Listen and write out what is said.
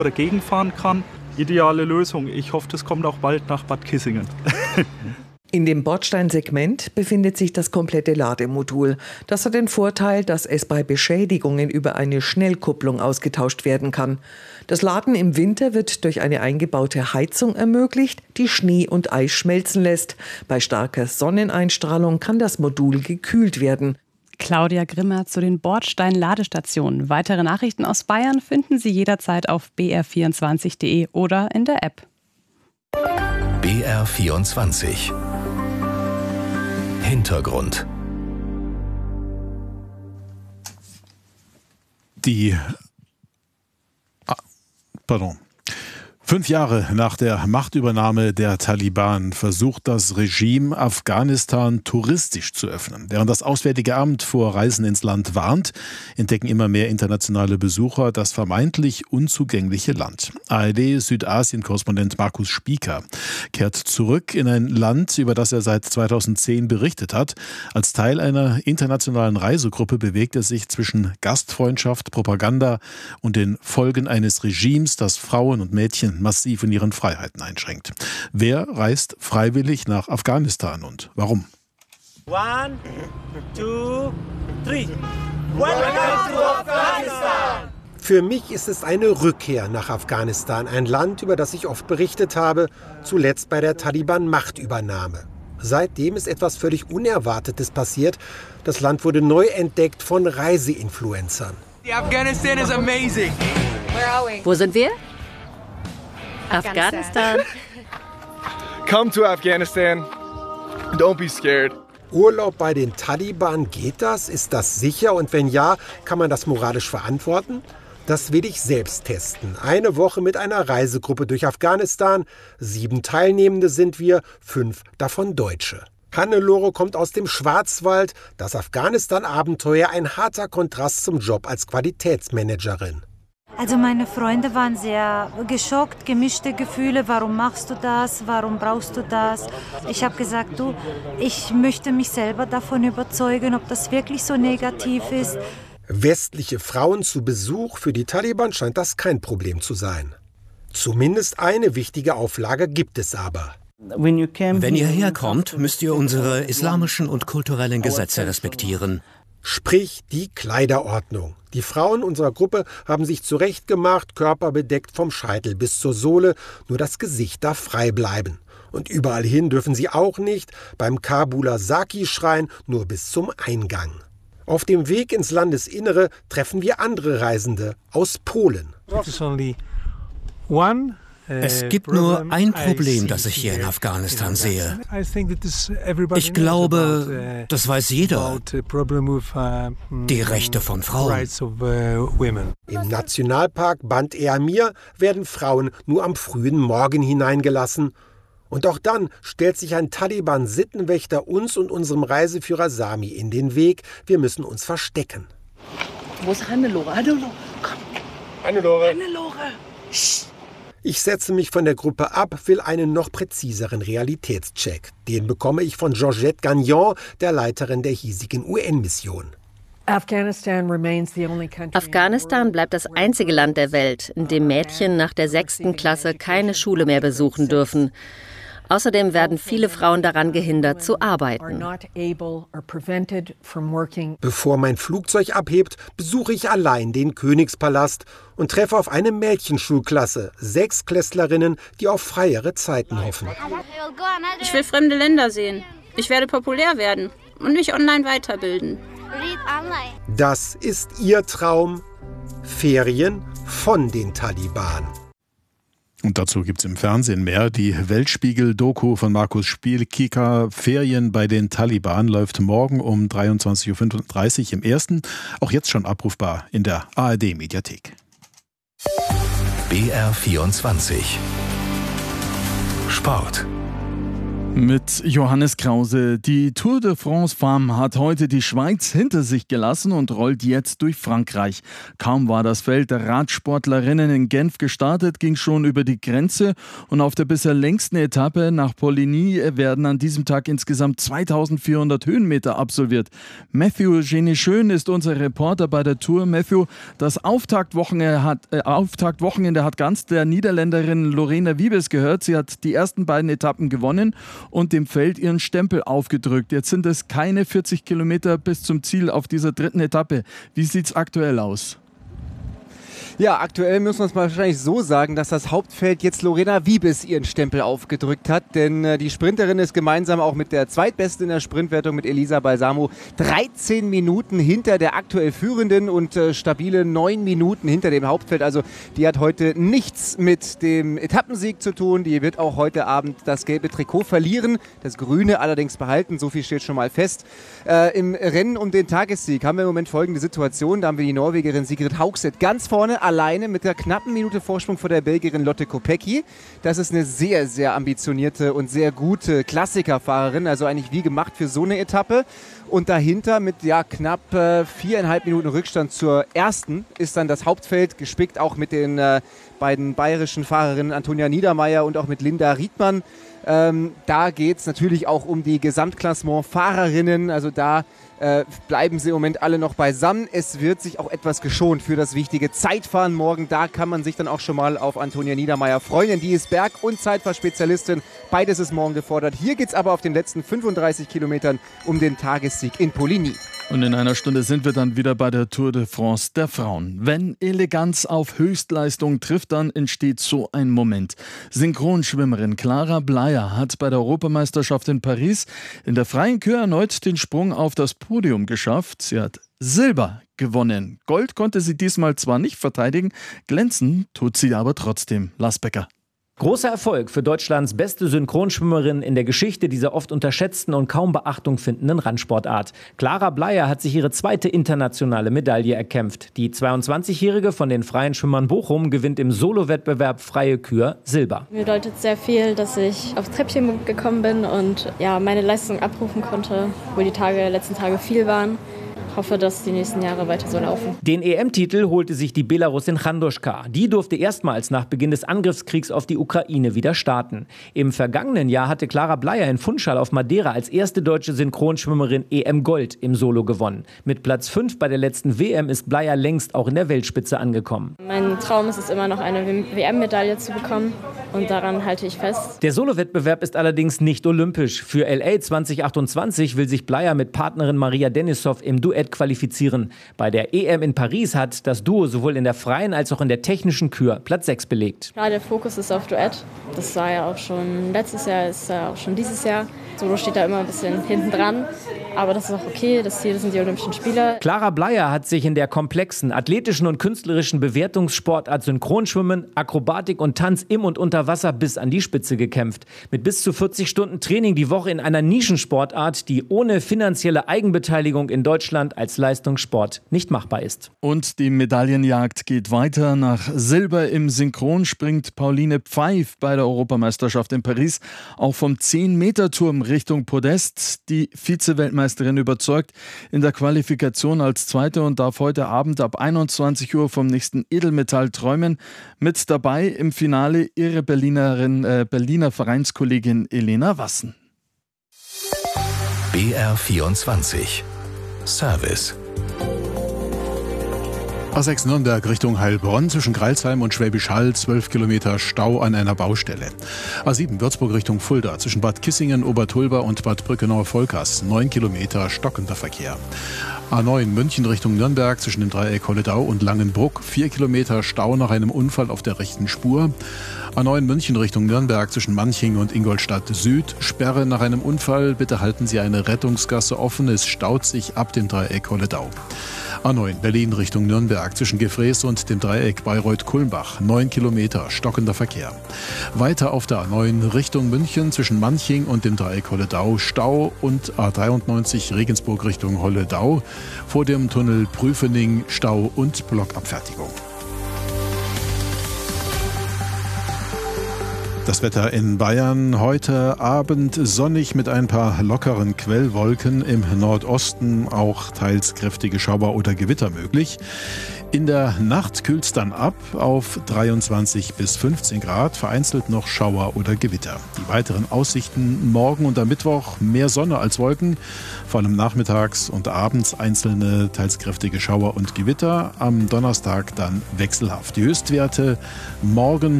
dagegen fahren kann. Ideale Lösung. Ich hoffe, das kommt auch bald nach Bad Kissingen. In dem Bordsteinsegment befindet sich das komplette Lademodul. Das hat den Vorteil, dass es bei Beschädigungen über eine Schnellkupplung ausgetauscht werden kann. Das Laden im Winter wird durch eine eingebaute Heizung ermöglicht, die Schnee und Eis schmelzen lässt. Bei starker Sonneneinstrahlung kann das Modul gekühlt werden. Claudia Grimmer zu den Bordstein-Ladestationen. Weitere Nachrichten aus Bayern finden Sie jederzeit auf br24.de oder in der App. BR24 Hintergrund. Pardon. 5 Jahre nach der Machtübernahme der Taliban versucht das Regime Afghanistan touristisch zu öffnen. Während das Auswärtige Amt vor Reisen ins Land warnt, entdecken immer mehr internationale Besucher das vermeintlich unzugängliche Land. ARD-Südasien-Korrespondent Markus Spieker kehrt zurück in ein Land, über das er seit 2010 berichtet hat. Als Teil einer internationalen Reisegruppe bewegt er sich zwischen Gastfreundschaft, Propaganda und den Folgen eines Regimes, das Frauen und Mädchen massiv in ihren Freiheiten einschränkt. Wer reist freiwillig nach Afghanistan und warum? 1, 2, 3. Welcome to Afghanistan! Für mich ist es eine Rückkehr nach Afghanistan, ein Land, über das ich oft berichtet habe, zuletzt bei der Taliban-Machtübernahme. Seitdem ist etwas völlig Unerwartetes passiert. Das Land wurde neu entdeckt von Reiseinfluencern. Afghanistan is amazing. Wo sind wir? Afghanistan. Come to Afghanistan. Don't be scared. Urlaub bei den Taliban, geht das? Ist das sicher? Und wenn ja, kann man das moralisch verantworten? Das will ich selbst testen. Eine Woche mit einer Reisegruppe durch Afghanistan. 7 Teilnehmende sind wir, 5 davon Deutsche. Hannelore kommt aus dem Schwarzwald. Das Afghanistan-Abenteuer ein harter Kontrast zum Job als Qualitätsmanagerin. Also meine Freunde waren sehr geschockt, gemischte Gefühle. Warum machst du das? Warum brauchst du das? Ich habe gesagt, ich möchte mich selber davon überzeugen, ob das wirklich so negativ ist. Westliche Frauen zu Besuch, für die Taliban scheint das kein Problem zu sein. Zumindest eine wichtige Auflage gibt es aber. Wenn ihr herkommt, müsst ihr unsere islamischen und kulturellen Gesetze respektieren. Sprich die Kleiderordnung. Die Frauen unserer Gruppe haben sich zurechtgemacht, Körper bedeckt vom Scheitel bis zur Sohle, nur das Gesicht darf frei bleiben. Und überall hin dürfen sie auch nicht, beim Kabuler Saki-Schrein nur bis zum Eingang. Auf dem Weg ins Landesinnere treffen wir andere Reisende aus Polen. Es gibt nur ein Problem, das ich hier in Afghanistan sehe. Ich glaube, das weiß jeder. Die Rechte von Frauen. Im Nationalpark Band Ermir werden Frauen nur am frühen Morgen hineingelassen. Und auch dann stellt sich ein Taliban-Sittenwächter uns und unserem Reiseführer Sami in den Weg. Wir müssen uns verstecken. Wo ist Hannelore? Hannelore, komm. Hannelore. Ich setze mich von der Gruppe ab, will einen noch präziseren Realitätscheck. Den bekomme ich von Georgette Gagnon, der Leiterin der hiesigen UN-Mission. Afghanistan bleibt das einzige Land der Welt, in dem Mädchen nach der 6. Klasse keine Schule mehr besuchen dürfen. Außerdem werden viele Frauen daran gehindert, zu arbeiten. Bevor mein Flugzeug abhebt, besuche ich allein den Königspalast und treffe auf eine Mädchenschulklasse, 6 Klässlerinnen, die auf freiere Zeiten hoffen. Ich will fremde Länder sehen. Ich werde populär werden und mich online weiterbilden. Das ist ihr Traum. Ferien von den Taliban. Und dazu gibt es im Fernsehen mehr. Die Weltspiegel-Doku von Markus Spieker, Ferien bei den Taliban, läuft morgen um 23.35 Uhr im Ersten. Auch jetzt schon abrufbar in der ARD-Mediathek. BR24 Sport. Mit Johannes Krause. Die Tour de France Femmes hat heute die Schweiz hinter sich gelassen und rollt jetzt durch Frankreich. Kaum war das Feld der Radsportlerinnen in Genf gestartet, ging schon über die Grenze und auf der bisher längsten Etappe nach Poligny werden an diesem Tag insgesamt 2400 Höhenmeter absolviert. Matthew Genischön ist unser Reporter bei der Tour. Matthew, das Auftaktwochenende hat ganz der Niederländerin Lorena Wiebes gehört. Sie hat die ersten beiden Etappen gewonnen und dem Feld ihren Stempel aufgedrückt. Jetzt sind es keine 40 Kilometer bis zum Ziel auf dieser dritten Etappe. Wie sieht es aktuell aus? Ja, aktuell müssen wir es wahrscheinlich so sagen, dass das Hauptfeld jetzt Lorena Wiebes ihren Stempel aufgedrückt hat. Denn die Sprinterin ist gemeinsam auch mit der Zweitbesten in der Sprintwertung, mit Elisa Balsamo, 13 Minuten hinter der aktuell Führenden und stabile 9 Minuten hinter dem Hauptfeld. Also die hat heute nichts mit dem Etappensieg zu tun. Die wird auch heute Abend das gelbe Trikot verlieren, das grüne allerdings behalten. So viel steht schon mal fest. Im Rennen um den Tagessieg haben wir im Moment folgende Situation. Da haben wir die Norwegerin Sigrid Haugset ganz vorne, alleine mit der knappen Minute Vorsprung vor der Belgierin Lotte Kopecky. Das ist eine sehr, sehr ambitionierte und sehr gute Klassikerfahrerin, also eigentlich wie gemacht für so eine Etappe. Und dahinter mit knapp 4,5 Minuten Rückstand zur ersten ist dann das Hauptfeld gespickt, auch mit den beiden bayerischen Fahrerinnen Antonia Niedermeyer und auch mit Linda Riedmann. Da geht es natürlich auch um die Gesamtklassement-Fahrerinnen, also da bleiben sie im Moment alle noch beisammen. Es wird sich auch etwas geschont für das wichtige Zeitfahren morgen. Da kann man sich dann auch schon mal auf Antonia Niedermeyer freuen, denn die ist Berg- und Zeitfahrspezialistin. Beides ist morgen gefordert. Hier geht es aber auf den letzten 35 Kilometern um den Tagessieg in Poligny. Und in einer Stunde sind wir dann wieder bei der Tour de France der Frauen. Wenn Eleganz auf Höchstleistung trifft, dann entsteht so ein Moment. Synchronschwimmerin Clara Bleier hat bei der Europameisterschaft in Paris in der freien Kür erneut den Sprung auf das Podium geschafft. Sie hat Silber gewonnen. Gold konnte sie diesmal zwar nicht verteidigen, glänzen tut sie aber trotzdem. Lars Becker. Großer Erfolg für Deutschlands beste Synchronschwimmerin in der Geschichte dieser oft unterschätzten und kaum Beachtung findenden Randsportart. Clara Bleier hat sich ihre zweite internationale Medaille erkämpft. Die 22-Jährige von den Freien Schwimmern Bochum gewinnt im Solo-Wettbewerb Freie Kür Silber. Mir bedeutet sehr viel, dass ich aufs Treppchen gekommen bin und meine Leistung abrufen konnte, wo die letzten Tage viel waren. Ich hoffe, dass die nächsten Jahre weiter so laufen. Den EM-Titel holte sich die Belarusin Chandoschka. Die durfte erstmals nach Beginn des Angriffskriegs auf die Ukraine wieder starten. Im vergangenen Jahr hatte Clara Bleier in Funchal auf Madeira als erste deutsche Synchronschwimmerin EM-Gold im Solo gewonnen. Mit Platz 5 bei der letzten WM ist Bleier längst auch in der Weltspitze angekommen. Mein Traum ist es immer noch, eine WM-Medaille zu bekommen. Und daran halte ich fest. Der Solo-Wettbewerb ist allerdings nicht olympisch. Für LA 2028 will sich Bleier mit Partnerin Maria Denisov im Duett qualifizieren. Bei der EM in Paris hat das Duo sowohl in der freien als auch in der technischen Kür Platz 6 belegt. Klar, der Fokus ist auf Duett. Das war ja auch schon letztes Jahr, ist ja auch schon dieses Jahr. Solo steht da immer ein bisschen hinten dran. Aber das ist auch okay, das Ziel sind die Olympischen Spiele. Clara Bleier hat sich in der komplexen athletischen und künstlerischen Bewertungssportart Synchronschwimmen, Akrobatik und Tanz im und unter Wasser bis an die Spitze gekämpft. Mit bis zu 40 Stunden Training die Woche in einer Nischensportart, die ohne finanzielle Eigenbeteiligung in Deutschland als Leistungssport nicht machbar ist. Und die Medaillenjagd geht weiter. Nach Silber im Synchron springt Pauline Pfeif bei der Europameisterschaft in Paris auch vom 10-Meter-Turm Richtung Podest. Die Vize-Weltmeisterin überzeugt in der Qualifikation als Zweite und darf heute Abend ab 21 Uhr vom nächsten Edelmetall träumen. Mit dabei im Finale ihre Berliner Vereinskollegin Elena Wassen. BR24 Service. A6 Nürnberg Richtung Heilbronn zwischen Greilsheim und Schwäbisch Hall 12 Kilometer Stau an einer Baustelle. A7 Würzburg Richtung Fulda zwischen Bad Kissingen, Obertulba und Bad Brückenau-Volkers 9 Kilometer stockender Verkehr. A9 München Richtung Nürnberg zwischen dem Dreieck Holledau und Langenbruck 4 Kilometer Stau nach einem Unfall auf der rechten Spur. A9 München Richtung Nürnberg zwischen Manching und Ingolstadt Süd. Sperre nach einem Unfall. Bitte halten Sie eine Rettungsgasse offen. Es staut sich ab dem Dreieck Holledau. A9 Berlin Richtung Nürnberg zwischen Gefrees und dem Dreieck Bayreuth-Kulmbach 9 Kilometer stockender Verkehr. Weiter auf der A9 Richtung München zwischen Manching und dem Dreieck Holledau Stau und A93 Regensburg Richtung Holledau vor dem Tunnel Prüfening Stau und Blockabfertigung. Das Wetter in Bayern heute Abend sonnig mit ein paar lockeren Quellwolken, im Nordosten auch teils kräftige Schauer oder Gewitter möglich. In der Nacht kühlt es dann ab auf 23 bis 15 Grad, vereinzelt noch Schauer oder Gewitter. Die weiteren Aussichten morgen und am Mittwoch mehr Sonne als Wolken, vor allem nachmittags und abends einzelne teils kräftige Schauer und Gewitter. Am Donnerstag dann wechselhaft. Die Höchstwerte morgen